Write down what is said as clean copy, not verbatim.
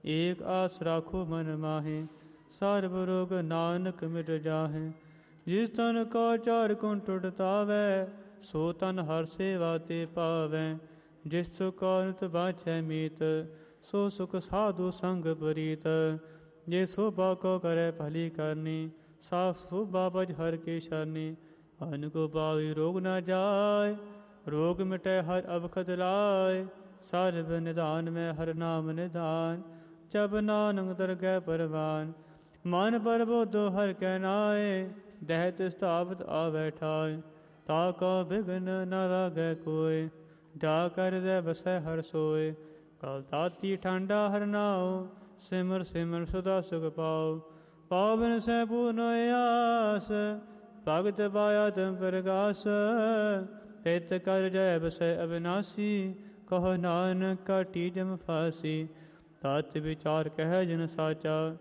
ਏਕ ਆਸ ਰਾਖੋ ਮਨ ਮਾਹੇ, ਸਰਬ ਰੋਗ ਨਾਨਕ ਮਿਟ ਜਾਹੇ। ਜਿਸ ਤਨ ਕਾ ਚਾਰ ਕੁਣ ਟੁਟਤਾਵੈ, ਸੋ ਤਨ ਹਰ ਸੇਵਾ ਤੇ ਪਾਵੈ। ਜਿਸ ਸੁਕਾ ਨਿਤ ਬਾਛੈ ਮੀਤ, ਸੋ ਸੁਖ ਸਾਧੂ ਸੰਗ ਪ੍ਰੀਤ। ਜੇ ਸੋਭਾ ਕੋ ਕਰੈ ਭਲੀ ਕਰਨੀ, ਸਾਫ ਸੋਭਾ ਬਜ ਹਰ ਕੇ ਸ਼ਰਨੀ। ਅਨ ਕੋ ਪਾਵੀ ਰੋਗ ਨ ਜਾਇ, ਰੋਗ ਮਿਟੈ ਹਰ ਅਵਖਦ ਲਾਇ। ਸਰਬ ਨਿਧਾਨ ਮੈਂ ਹਰ ਨਾਮ ਨਿਧਾਨ, ਜਪ ਨਾਨਕ ਦਰਗਹਿ ਪਰਵਾਨ। ਮਨ ਪਰਬੋਧੋ ਹਰਿ ਕੈ ਨਾਏ, ਦਹਿਤ ਸਥਾਪਿਤ ਆਵੈ ਠਾਇ। ਤਾ ਕਾ ਬਿਘਨ ਨ ਲਾਗੈ ਕੋਇ, ਜਾ ਕਰ ਹਿਰਦੈ ਬਸੈ ਹਰਿ ਸੋਇ। ਕਲ ਤਾਤੀ ਠਾਂਡਾ ਹਰਿ ਨਾਉ, ਸਿਮਰ ਸਿਮਰ ਸਦਾ ਸੁਖ ਪਾਉ। ਪਾਵਨ ਸੈ ਪੂਰਨ ਆਸ, ਭਗਤ ਪਾਇਆ ਤੁਮ ਪ੍ਰਗਾਸ। ਤਿਤ ਕਰ ਜੈ ਬਸੈ ਅਬਿਨਾਸੀ, ਕਹੋ ਨਾਨਕ ਕਾਟੀ ਜਮ ਫਾਸੀ। ਤਤ ਵਿਚਾਰ ਕਹਿ ਜਨ ਸਾਚਾ,